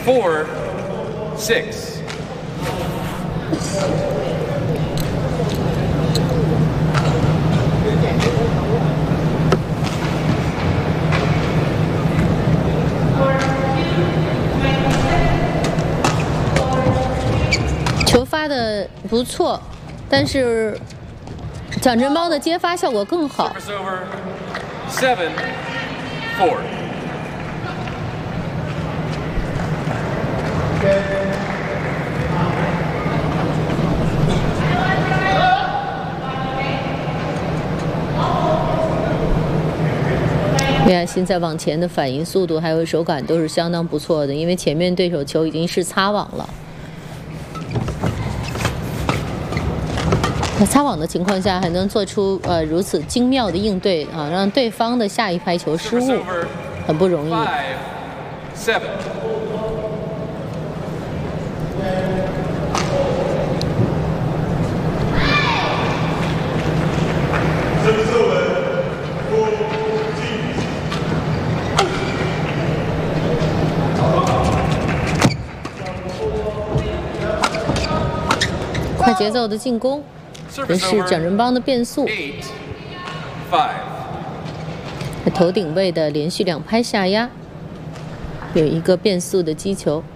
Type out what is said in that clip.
4-6。 球发的不错，但是蒋振邦的接发效果更好。 7-4。 李亚新在往前的反应速度还有手感都是相当不错的，因为前面对手球已经是擦网了。在擦网的情况下，还能做出如此精妙的应对啊，让对方的下一拍球失误，很不容易。 5-7。 快节奏的进攻，这是蒋振邦的变速。头顶位的连续2拍下压，有一个变速的击球。